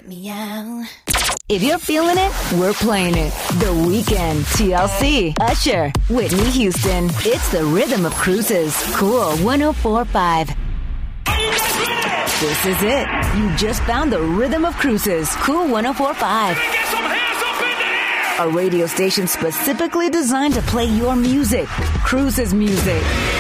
Meow. If you're feeling it, we're playing it. The Weeknd, TLC, Usher, Whitney Houston. It's the rhythm of cruises. Cool 104.5. This is it. You just found the rhythm of cruises. Cool 104.5. A radio station specifically designed to play your music. Cruises music.